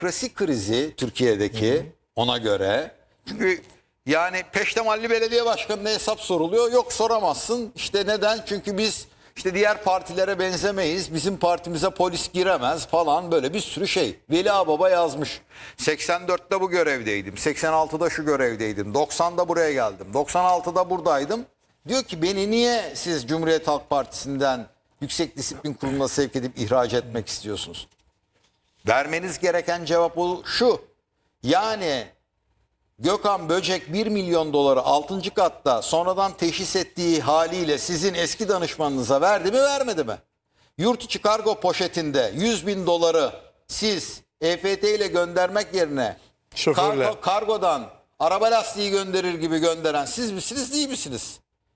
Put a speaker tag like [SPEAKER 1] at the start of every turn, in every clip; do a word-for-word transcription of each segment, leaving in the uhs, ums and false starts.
[SPEAKER 1] demokrasi krizi Türkiye'deki, hı hı, ona göre. Çünkü yani Peştemalli Belediye Başkanı'na hesap soruluyor. Yok, soramazsın. İşte neden? Çünkü biz işte diğer partilere benzemeyiz. Bizim partimize polis giremez falan, böyle bir sürü şey. Veli Ağbaba yazmış. seksen dörtte bu görevdeydim. seksen altıda şu görevdeydim. doksanda buraya geldim. doksan altıda buradaydım. Diyor ki beni niye siz Cumhuriyet Halk Partisi'nden Yüksek Disiplin Kurulu'na sevk edip ihraç etmek istiyorsunuz? Vermeniz gereken cevap şu. Yani Gökhan Böcek bir milyon doları altıncı katta sonradan teşhis ettiği haliyle sizin eski danışmanınıza verdi mi, vermedi mi? Yurt içi kargo poşetinde yüz bin doları siz E F T ile göndermek yerine kargo, kargodan araba lastiği gönderir gibi gönderen siz misiniz, değil misiniz?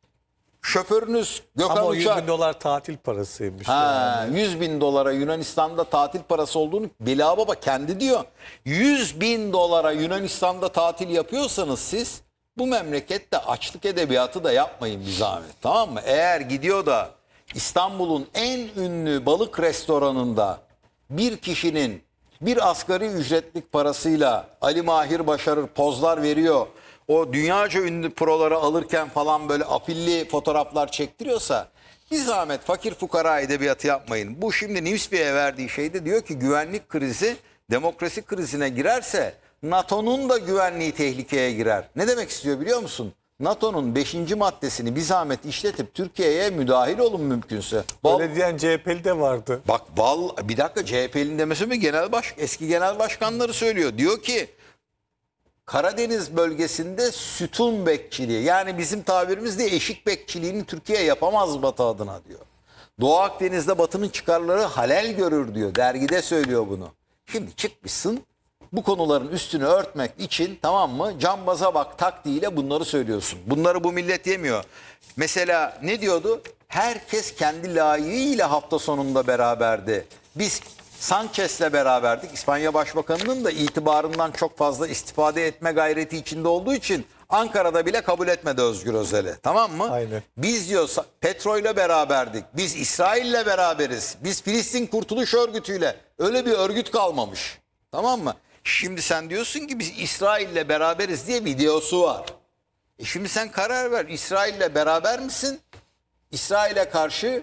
[SPEAKER 1] Şoförünüz Gökhan
[SPEAKER 2] Ama o
[SPEAKER 1] Uçar.
[SPEAKER 2] yüz bin dolar tatil parasıymış.
[SPEAKER 1] Ha,
[SPEAKER 2] Yani.
[SPEAKER 1] yüz bin dolara Yunanistan'da tatil parası olduğunu Veli Ağbaba kendi diyor. yüz bin dolara Yunanistan'da tatil yapıyorsanız siz bu memlekette açlık edebiyatı da yapmayın bir zahmet, tamam mı? Eğer gidiyor da İstanbul'un en ünlü balık restoranında bir kişinin bir asgari ücretlik parasıyla Ali Mahir Başarır pozlar veriyor, o dünyaca ünlü proları alırken falan böyle afilli fotoğraflar çektiriyorsa bir zahmet fakir fukara edebiyatı yapmayın. Bu şimdi Newsweek'e verdiği şeyde diyor ki güvenlik krizi demokrasi krizine girerse NATO'nun da güvenliği tehlikeye girer. Ne demek istiyor biliyor musun? NATO'nun beşinci maddesini bir zahmet işletip Türkiye'ye müdahil olun mümkünse. Bal,
[SPEAKER 2] Öyle diyen C H P'li de vardı.
[SPEAKER 1] Bak val, bir dakika, C H P'nin demesi mi? Genel baş, eski genel başkanları söylüyor. Diyor ki Karadeniz bölgesinde sütun bekçiliği, yani bizim tabirimizde eşik bekçiliğini Türkiye yapamaz Batı adına diyor. Doğu Akdeniz'de Batı'nın çıkarları halel görür diyor. Dergide söylüyor bunu. Şimdi çıkmışsın bu konuların üstünü örtmek için, tamam mı, cambaza bak taktiğiyle bunları söylüyorsun. Bunları bu millet yemiyor. Mesela ne diyordu? Herkes kendi layığıyla hafta sonunda beraberdi. Biz Sanchez'le beraberdik. İspanya Başbakanı'nın da itibarından çok fazla istifade etme gayreti içinde olduğu için Ankara'da bile kabul etmedi Özgür Özel'i. Tamam mı?
[SPEAKER 2] Aynen.
[SPEAKER 1] Biz diyor Petro'yla beraberdik. Biz İsrail'le beraberiz. Biz Filistin Kurtuluş Örgütü'yle. Öyle bir örgüt kalmamış. Tamam mı? Şimdi sen diyorsun ki biz İsrail'le beraberiz diye videosu var. E şimdi sen karar ver. İsrail'le beraber misin? İsrail'e karşı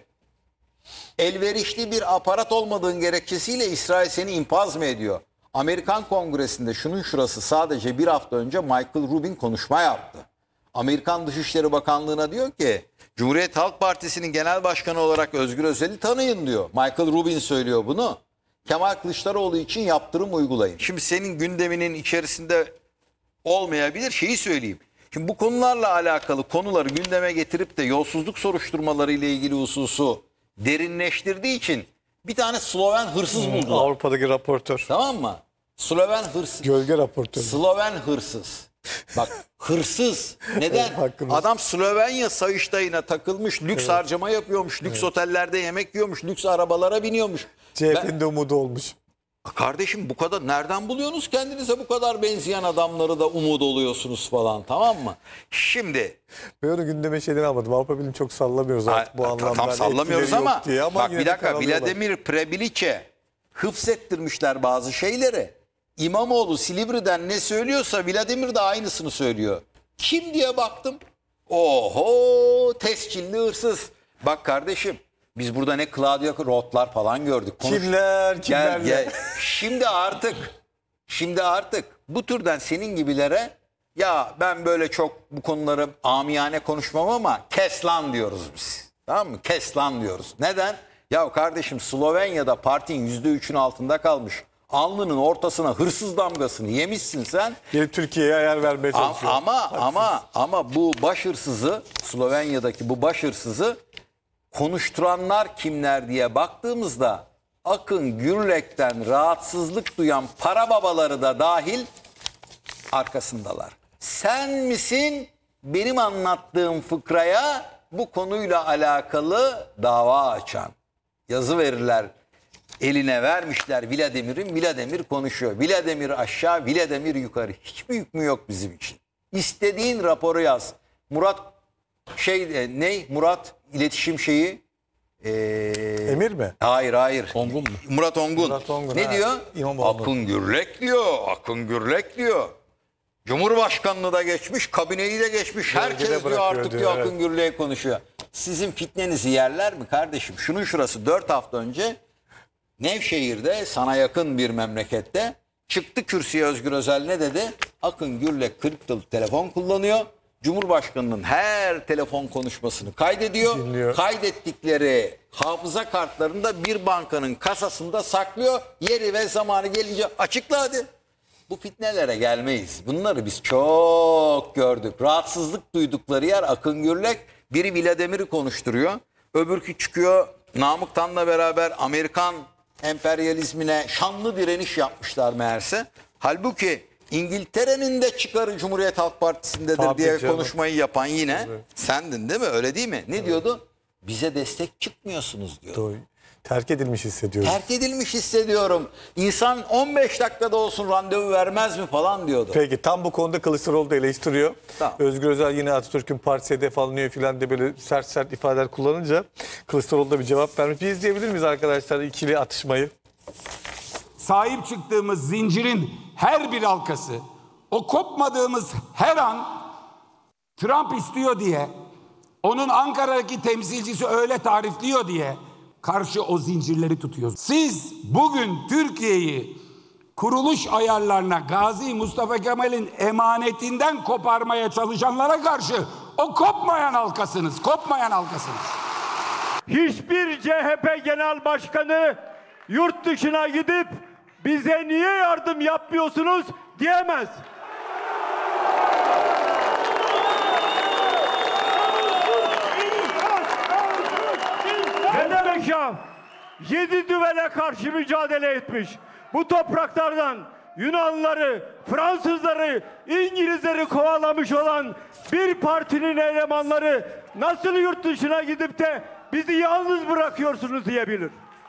[SPEAKER 1] elverişli bir aparat olmadığın gerekçesiyle İsrail seni infaz mı ediyor? Amerikan Kongresi'nde şunun şurası sadece bir hafta önce Michael Rubin konuşma yaptı. Amerikan Dışişleri Bakanlığı'na diyor ki Cumhuriyet Halk Partisi'nin genel başkanı olarak Özgür Özel'i tanıyın diyor. Michael Rubin söylüyor bunu. Kemal Kılıçdaroğlu için yaptırım uygulayın. Şimdi senin gündeminin içerisinde olmayabilir, şeyi söyleyeyim. Şimdi bu konularla alakalı konuları gündeme getirip de yolsuzluk soruşturmaları ile ilgili hususu derinleştirdiği için bir tane Sloven hırsız
[SPEAKER 2] Hmm,
[SPEAKER 1] buldular.
[SPEAKER 2] Avrupa'daki raportör.
[SPEAKER 1] Tamam mı? Sloven hırsız.
[SPEAKER 2] Gölge raportörü.
[SPEAKER 1] Sloven hırsız. Bak hırsız. Neden?
[SPEAKER 2] Hakkımız.
[SPEAKER 1] Adam Slovenya Sayıştayı'na takılmış, lüks evet. harcama yapıyormuş, lüks evet. otellerde yemek yiyormuş, lüks arabalara biniyormuş.
[SPEAKER 2] C H P'nin de umudu olmuş.
[SPEAKER 1] Kardeşim bu kadar nereden buluyorsunuz kendinize bu kadar benzeyen adamları da umut oluyorsunuz falan, tamam mı? Şimdi
[SPEAKER 2] ben onu gündeme şeyden almadım. Avrupa Birliği'ni çok sallamıyoruz artık bu anlamda.
[SPEAKER 1] Tam sallamıyoruz ama,
[SPEAKER 2] ama
[SPEAKER 1] bak bir dakika, Vladimir Prebilic'e hıfzettirmişler bazı şeyleri. İmamoğlu Silivri'den ne söylüyorsa Vladimir de aynısını söylüyor. Kim diye baktım. Oho, tescilli hırsız. Bak kardeşim, biz burada ne Claudia Roth'lar falan gördük. Konuş.
[SPEAKER 2] Kimler, kimler.
[SPEAKER 1] Gel, gel. Şimdi artık, şimdi artık bu türden senin gibilere ya ben böyle çok bu konuları amiyane konuşmam ama kes lan diyoruz biz. Tamam mı? Kes lan diyoruz. Neden? Ya kardeşim Slovenya'da partinin yüzde üçün altında kalmış. Alnının ortasına hırsız damgasını yemişsin sen.
[SPEAKER 2] Gelip Türkiye'ye ayar vermeye çalışıyor.
[SPEAKER 1] Ama Haksız. ama ama bu baş hırsızı, Slovenya'daki bu baş hırsızı konuşturanlar kimler diye baktığımızda Akın Gürlek'ten rahatsızlık duyan para babaları da dahil arkasındalar. Sen misin benim anlattığım fıkraya bu konuyla alakalı dava açan? Yazı verirler, eline vermişler Vladimir'in, Vladimir konuşuyor. Vladimir aşağı, Vladimir yukarı. Hiçbir hükmü yok bizim için. İstediğin raporu yaz. Murat şey ne? Murat iletişim şeyi Ee,
[SPEAKER 2] Emir mi?
[SPEAKER 1] Hayır hayır.
[SPEAKER 3] Ongun mu?
[SPEAKER 1] Murat Ongun.
[SPEAKER 2] Murat Ongun,
[SPEAKER 1] ne
[SPEAKER 2] ha.
[SPEAKER 1] diyor?
[SPEAKER 2] İmamoğlu.
[SPEAKER 1] Akın Gürlek diyor. Akın Gürlek diyor. Cumhurbaşkanlığı da geçmiş, kabineyi de geçmiş.
[SPEAKER 2] Gölgede
[SPEAKER 1] Herkes diyor
[SPEAKER 2] bırakıyor
[SPEAKER 1] artık
[SPEAKER 2] diyor,
[SPEAKER 1] diyor
[SPEAKER 2] evet.
[SPEAKER 1] Akın Gürlek'e konuşuyor. Sizin fitnenizi yerler mi kardeşim? Şunun şurası dört hafta önce Nevşehir'de sana yakın bir memlekette çıktı kürsüye Özgür Özel ne dedi? Akın Gürlek kırk yıl telefon kullanıyor. Cumhurbaşkanının her telefon konuşmasını kaydediyor.
[SPEAKER 2] Dinliyor.
[SPEAKER 1] Kaydettikleri hafıza kartlarında bir bankanın kasasında saklıyor. Yeri ve zamanı gelince açıkla hadi. Bu fitnelere gelmeyiz. Bunları biz çok gördük. Rahatsızlık duydukları yer Akın Gürlek. Biri Vladimir'i konuşturuyor. Öbürkü çıkıyor Namık Tan'la beraber Amerikan emperyalizmine şanlı direniş yapmışlar meğerse. Halbuki İngiltere'nin de çıkarı Cumhuriyet Halk Partisi'ndedir
[SPEAKER 2] Tabii
[SPEAKER 1] diye
[SPEAKER 2] canım.
[SPEAKER 1] konuşmayı yapan yine sendin değil mi? Öyle değil mi? Ne diyordu? Bize destek çıkmıyorsunuz diyor.
[SPEAKER 2] Doğru. Terk edilmiş hissediyorum.
[SPEAKER 1] Terk edilmiş hissediyorum. İnsan on beş dakikada olsun randevu vermez mi falan diyordu.
[SPEAKER 2] Peki tam bu konuda Kılıçdaroğlu da eleştiriyor.
[SPEAKER 1] Tamam.
[SPEAKER 2] Özgür Özel yine Atatürk'ün partisi hedef alınıyor filan de böyle sert sert ifadeler kullanınca Kılıçdaroğlu da bir cevap vermiş. Bir izleyebilir miyiz arkadaşlar ikili atışmayı?
[SPEAKER 4] Sahip çıktığımız zincirin her bir halkası, o kopmadığımız her an Trump istiyor diye, onun Ankara'daki temsilcisi öyle tarifliyor diye karşı o zincirleri tutuyoruz. Siz bugün Türkiye'yi kuruluş ayarlarına Gazi Mustafa Kemal'in emanetinden koparmaya çalışanlara karşı o kopmayan halkasınız, kopmayan halkasınız.
[SPEAKER 5] Hiçbir C H P Genel Başkanı yurt dışına gidip bize niye yardım yapmıyorsunuz diyemez. Ne demek ya? Yedi düvele karşı mücadele etmiş. Bu topraklardan Yunanlıları, Fransızları, İngilizleri kovalamış olan bir partinin elemanları nasıl yurt dışına gidip de bizi yalnız bırakıyorsunuz diyebilir.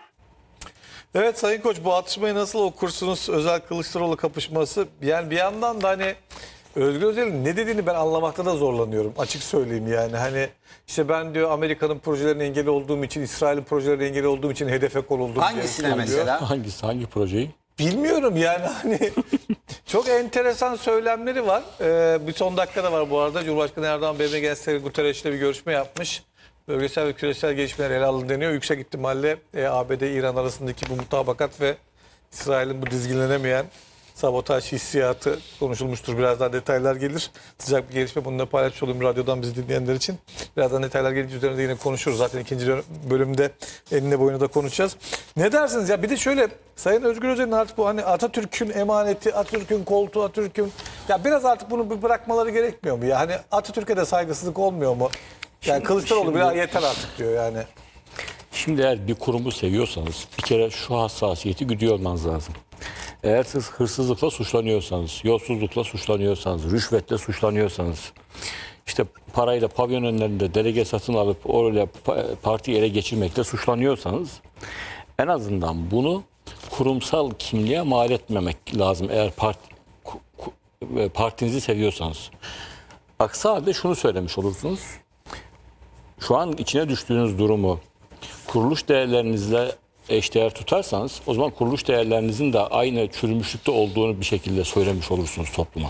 [SPEAKER 2] Evet Sayın Koç, bu atışmayı nasıl okursunuz? Özel Kılıçdaroğlu kapışması. Yani bir yandan da hani Özgür Özel'in ne dediğini ben anlamakta da zorlanıyorum. Açık söyleyeyim yani. Hani işte ben diyor Amerika'nın projelerine engel olduğum için, İsrail'in projelerine engel olduğum için hedefe konuldum.
[SPEAKER 1] Hangisine
[SPEAKER 2] diye söylüyor.
[SPEAKER 1] mesela?
[SPEAKER 3] Hangisi, hangi projeyi?
[SPEAKER 2] Bilmiyorum yani hani çok enteresan söylemleri var. Ee, bir son dakikada var bu arada. Cumhurbaşkanı Erdoğan B M Gençleri Guterres'le bir görüşme yapmış. Bölgesel ve küresel gelişmeler ele alın deniyor. Yüksek ihtimalle e, A B D-İran arasındaki bu mutabakat ve İsrail'in bu dizginlenemeyen sabotaj hissiyatı konuşulmuştur. Birazdan detaylar gelir. Sıcak bir gelişme, bunu da paylaşmış olayım radyodan bizi dinleyenler için. Birazdan detaylar gelince üzerinde yine konuşuruz. Zaten ikinci bölümde eline boyuna da konuşacağız. Ne dersiniz ya? Bir de şöyle, Sayın Özgür Özel'in artık bu hani Atatürk'ün emaneti, Atatürk'ün koltuğu, Atatürk'ün... Ya biraz artık bunu bir bırakmaları gerekmiyor mu ya? Hani Atatürk'e de saygısızlık olmuyor mu? Yani
[SPEAKER 3] Şimdi-
[SPEAKER 2] Kılıçdaroğlu
[SPEAKER 3] şimdi-
[SPEAKER 2] biraz yeter artık diyor yani.
[SPEAKER 3] Şimdi eğer bir kurumu seviyorsanız bir kere şu hassasiyeti güdüyor olmanız lazım. Eğer siz hırsızlıkla suçlanıyorsanız, yolsuzlukla suçlanıyorsanız, rüşvetle suçlanıyorsanız, işte parayla pavyon önlerinde delege satın alıp oraya pa- partiyi ele geçirmekle suçlanıyorsanız en azından bunu kurumsal kimliğe mal etmemek lazım eğer part, ku- ku- partinizi seviyorsanız. Aksi halde şunu söylemiş olursunuz. Şu an içine düştüğünüz durumu kuruluş değerlerinizle eşdeğer tutarsanız o zaman kuruluş değerlerinizin de aynı çürümüşlükte olduğunu bir şekilde söylemiş olursunuz topluma.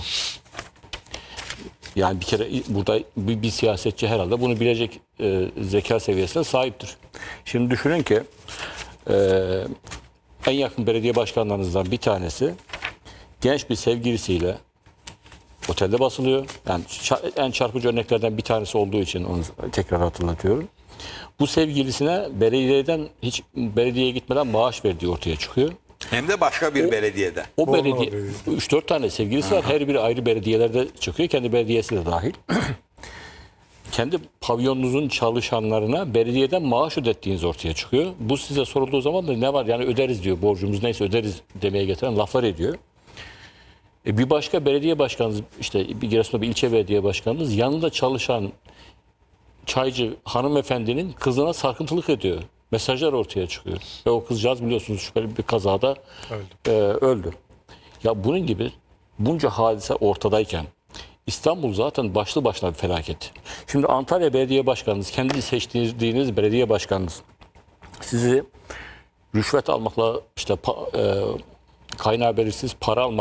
[SPEAKER 3] Yani bir kere burada bir, bir siyasetçi herhalde bunu bilecek e, zeka seviyesine sahiptir. Şimdi düşünün ki e, en yakın belediye başkanlarınızdan bir tanesi genç bir sevgilisiyle otelde basılıyor. Yani en çarpıcı örneklerden bir tanesi olduğu için onu tekrar hatırlatıyorum. Bu sevgilisine belediyeden hiç belediyeye gitmeden maaş verdiği ortaya çıkıyor.
[SPEAKER 1] Hem de başka bir belediyede.
[SPEAKER 3] O
[SPEAKER 2] Bornova
[SPEAKER 3] belediye
[SPEAKER 2] Belediyesi.
[SPEAKER 3] üç dört tane sevgilisi var. Her biri ayrı belediyelerde çıkıyor. Kendi belediyesi de dahil. Kendi pavyonunuzun çalışanlarına belediyeden maaş ödettiğiniz ortaya çıkıyor. Bu size sorulduğu zaman da ne var? Yani öderiz diyor. Borcumuz neyse öderiz demeye getiren laflar ediyor. E bir başka belediye başkanınız, işte bir Giresun'da bir ilçe belediye başkanınız yanında çalışan çaycı hanımefendinin kızına sarkıntılık ediyor. Mesajlar ortaya çıkıyor. Ve o kızcağız biliyorsunuz şüpheli bir kazada öldü. E, öldü. Ya bunun gibi bunca hadise ortadayken İstanbul zaten başlı başına bir felaket. Şimdi Antalya Belediye Başkanınız, kendi seçtiğiniz belediye başkanınız sizi rüşvet almakla, işte pa- e, kaynağı belirsiz para almak